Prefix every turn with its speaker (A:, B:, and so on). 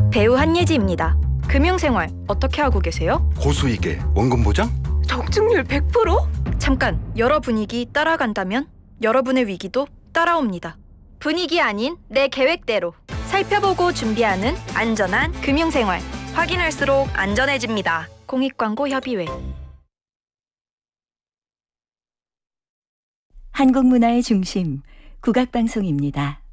A: 배우 한예지입니다. 금융생활 어떻게 하고 계세요?
B: 고수익에 원금 보장?
A: 적중률 100%? 잠깐, 여러 분위기 따라간다면 여러분의 위기도 따라옵니다. 분위기 아닌 내 계획대로 살펴보고 준비하는 안전한 금융생활. 확인할수록 안전해집니다. 공익광고협의회.
C: 한국문화의 중심, 국악방송입니다.